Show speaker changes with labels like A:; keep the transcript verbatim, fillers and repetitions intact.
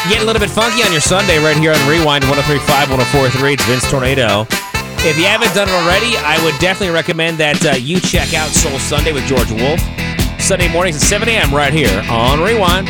A: Getting a little bit funky on your Sunday right here on Rewind one oh three point five, one oh four point three. It's Vince Tornado. If you haven't done it already, I would definitely recommend that uh, you check out Soul Sunday with George Wolf. Sunday mornings at seven a.m. right here on Rewind.